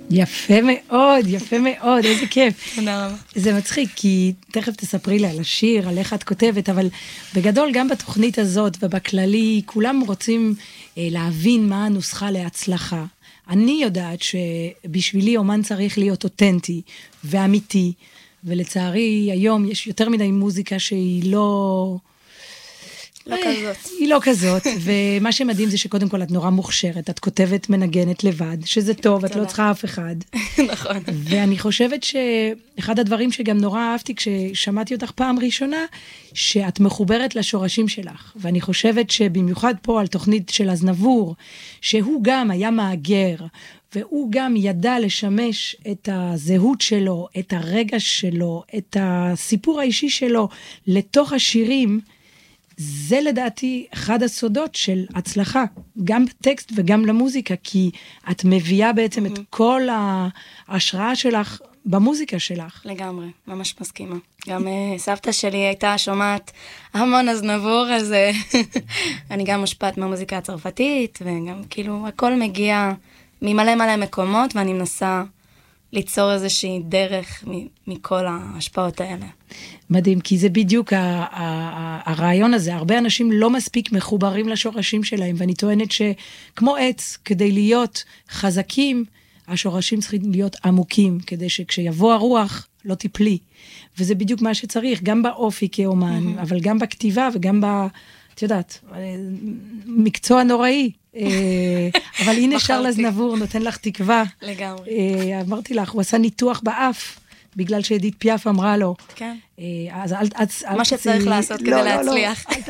יפה מאוד, יפה מאוד, איזה כיף. תודה רבה. זה מצחיק, כי תכף תספרי לי על השיר, על איך את כותבת, אבל בגדול גם בתוכנית הזאת ובכללי, כולם רוצים להבין מה הנוסחה להצלחה. אני יודעת שבשבילי אומן צריך להיות אותנטי ואמיתי, ולצערי היום יש יותר מדי מוזיקה שהיא לא... לא כזאת. היא לא כזאת, ומה שמדהים זה שקודם כל את נורא מוכשרת, את כותבת מנגנת לבד, שזה טוב, את לא צריכה אף אחד. נכון. ואני חושבת שאחד הדברים שגם נורא אהבתי כששמעתי אותך פעם ראשונה, שאת מחוברת לשורשים שלך, ואני חושבת שבמיוחד פה על תוכנית של אזנבור, שהוא גם היה מאגר, והוא גם ידע לשמש את הזהות שלו, את הרגש שלו, את הסיפור האישי שלו, לתוך השירים, זה לדעתי אחד הסודות של הצלחה, גם בטקסט וגם למוזיקה, כי את מביאה בעצם את כל ההשראה שלך במוזיקה שלך. לגמרי, ממש מסכימה. גם סבתא שלי הייתה שומעת המון אזנבור, אז אני גם מושפעת מהמוזיקה הצרפתית, וגם כאילו הכל מגיע ממלא מלא מקומות, ואני מנסה ליצור איזושהי דרך מכל ההשפעות האלה. מדהים, כי זה בדיוק הרעיון הזה. הרבה אנשים לא מספיק מחוברים לשורשים שלהם, ואני טוענת שכמו עץ, כדי להיות חזקים, השורשים צריכים להיות עמוקים, כדי שכשיבוא הרוח לא תיפלי. וזה בדיוק מה שצריך, גם באופי כאומן, אבל גם בכתיבה וגם את יודעת, מקצוע נוראי. אבל הנה שר לזנבור, נותן לך תקווה. לגמרי. אמרתי לך, הוא עשה ניתוח באף, בגלל שאדית פיאף אמרה לו. כן. אז מה שצריך לעשות כדי להצליח.